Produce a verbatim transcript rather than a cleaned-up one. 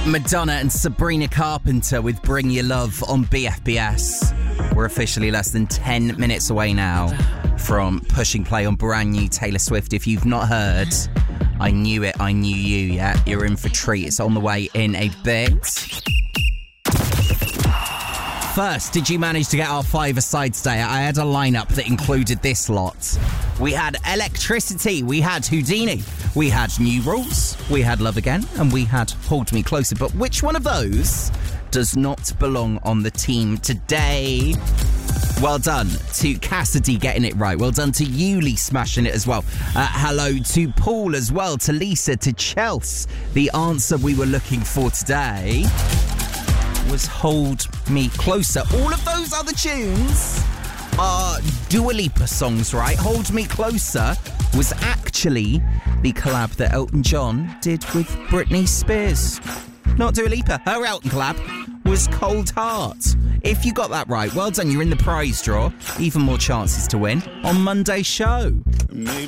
Madonna and Sabrina Carpenter with Bring Your Love on B F B S. We're officially less than ten minutes away now from pushing play on brand new Taylor Swift. If you've not heard, I knew it, I knew you, yeah? You're in for a treat. It's on the way in a bit. First, did you manage to get our five-a-side today? I had a lineup that included this lot. We had Electricity, we had Houdini, we had New Rules, we had Love Again, and we had Hold Me Closer. But which one of those does not belong on the team today? Well done to Cassidy getting it right. Well done to Yuli smashing it as well. Uh, hello to Paul as well, to Lisa, to Chelsea. The answer we were looking for today was Hold Me Closer. All of those other tunes are Dua Lipa songs, right? Hold Me Closer was actually the collab that Elton John did with Britney Spears. Not Dua Lipa. Her Elton collab was Cold Heart. If you got that right, well done. You're in the prize draw. Even more chances to win on Monday's show. Maybe